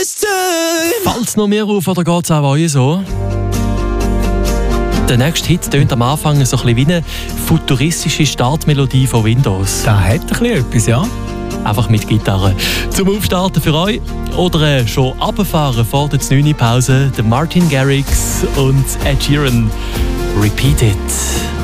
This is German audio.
Falls noch mehr auf, oder geht es auch euch so? Der nächste Hit tönt am Anfang so ein bisschen wie eine futuristische Startmelodie von Windows. Da hat ein bisschen etwas, ja. Einfach mit Gitarre. Zum Aufstarten für euch oder schon runterfahren vor der 9. Pause, der Martin Garrix und Ed Sheeran. Repeat it.